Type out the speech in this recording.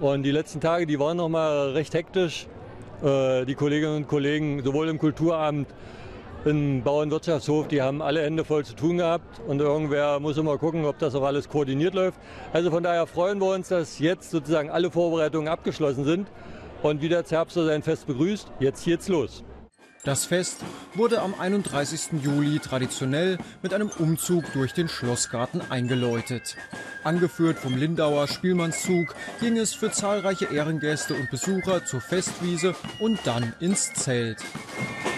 Und die letzten Tage, die waren noch mal recht hektisch. Die Kolleginnen und Kollegen, sowohl im Kulturamt, im Bauernwirtschaftshof, die haben alle Hände voll zu tun gehabt. Und irgendwer muss immer gucken, ob das auch alles koordiniert läuft. Also von daher freuen wir uns, dass jetzt sozusagen alle Vorbereitungen abgeschlossen sind. Und wie der Zerbster sein Fest begrüßt, jetzt geht's los. Das Fest wurde am 31. Juli traditionell mit einem Umzug durch den Schlossgarten eingeläutet. Angeführt vom Lindauer Spielmannszug ging es für zahlreiche Ehrengäste und Besucher zur Festwiese und dann ins Zelt.